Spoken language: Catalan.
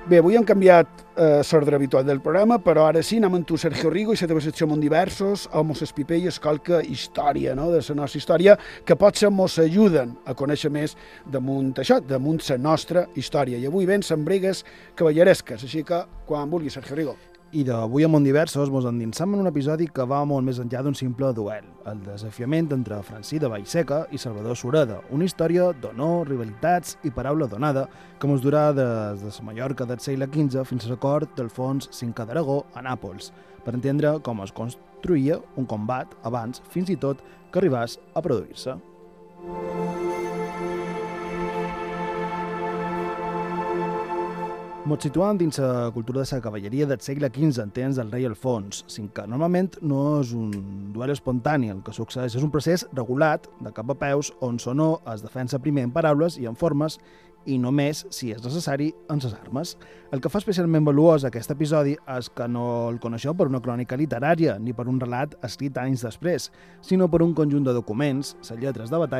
Bé, avui hem canviat l'ordre habitual del programa, però ara sí, anem amb tu, Sergio Rigo, i la teva secció Monddiversos, on mos explica i escolca història, no?, de la nostra història, que potser mos ajuden a conèixer més damunt això, damunt la nostra història. I avui ven Sambrigues cavalleresques, així que quan vulgui, Sergio Rigo. I d'avui a Monddiversos mos endinsam en un episodi que va molt més enllà d'un simple duel, el desafiament entre Francí de Vallseca i Salvador Sureda, una història d'honor, rivalitats i paraula donada que mos durà des de la Mallorca del segle XV fins a l'acord d'Alfons V d'Aragó a Nàpols, per entendre com es construïa un combat abans, fins i tot, que arribés a produir-se. Ens situem dins la cultura de la cavalleria del segle XV en temps del rei Alfons V. Normalment no és un duel espontani, el que succeeix és un procés regulat, de cap a peus, on l'honor es defensa primer en paraules i en formes, i només, si és necessari, en les armes. El que fa especialment valuós aquest episodi és que no el coneixeu per una crònica literària ni per un relat escrit anys després, sinó per un conjunt de documents, les lletres de batalla